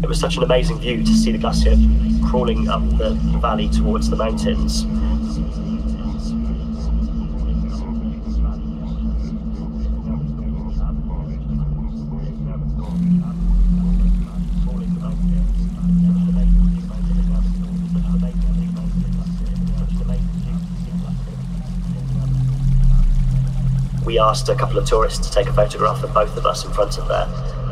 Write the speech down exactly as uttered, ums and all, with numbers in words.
It was such an amazing view to see the glacier crawling up the valley towards the mountains. We asked a couple of tourists to take a photograph of both of us in front of there,